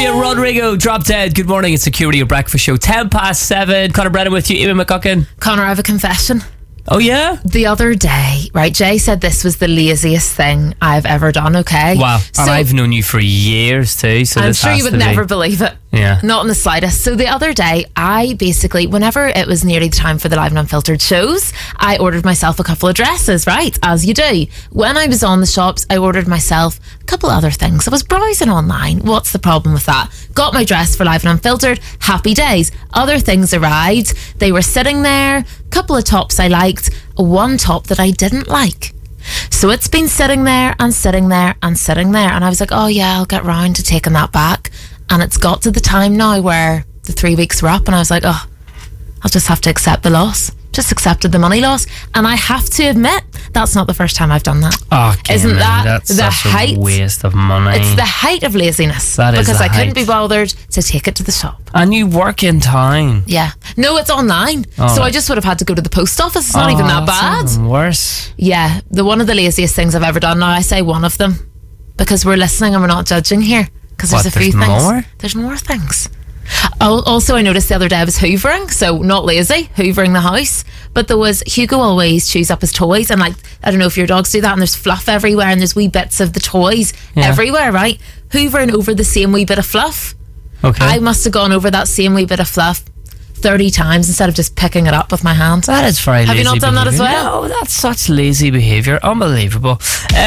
Olivia Rodrigo, Drop Dead. Good morning, it's Security of Breakfast Show. 7:07. Conor Brennan with you, Eamon McGuckin. Conor, I have a confession. Oh yeah? The other day, right, Jay said this was the laziest thing I've ever done, okay? Wow. So, and I've known you for years too, so I'm this sure has you would to be- never believe it. Yeah. Not in the slightest. So the other day, I basically, whenever it was nearly the time for the Live and Unfiltered shows, I ordered myself a couple of dresses, right? As you do. When I was on the shops, I ordered myself a couple other things. I was browsing online. What's the problem with that? Got my dress for Live and Unfiltered. Happy days. Other things arrived. They were sitting there. A couple of tops I liked. One top that I didn't like. So it's been sitting there and sitting there and sitting there. And I was like, oh yeah, I'll get round to taking that back. And it's got to the time now where the 3 weeks were up and I was like, oh, I'll just have to accept the loss. Just accepted the money loss. And I have to admit, that's not the first time I've done that. Oh, Isn't that that's the such height? a waste of money. It's the height of laziness. That is because the I couldn't height. be bothered to take it to the shop. And you work in town. Yeah. No, it's online. Oh. So I just would have had to go to the post office. It's not even that bad. That's even worse. Yeah, one of the laziest things I've ever done. Now I say one of them because we're listening and we're not judging here. Because there's What, a few there's things. more? There's more things. Also, I noticed the other day I was hoovering, so not lazy, hoovering the house. But there was, Hugo always chews up his toys, and like, I don't know if your dogs do that, and there's fluff everywhere, and there's wee bits of the toys everywhere, right? Hoovering over the same wee bit of fluff. Okay. I must have gone over that same wee bit of fluff 30 times instead of just picking it up with my hand. That is very lazy. Have you not done that as behaviour. well? No, that's such lazy behaviour. Unbelievable.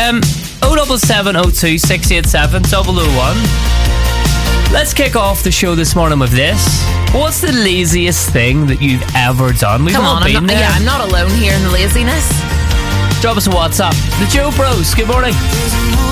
07702 687 001. Let's kick off the show this morning with this. What's the laziest thing that you've ever done? We've Come all on, been there. I'm not alone here in the laziness. Drop us a WhatsApp. The Joe Bros. Good morning.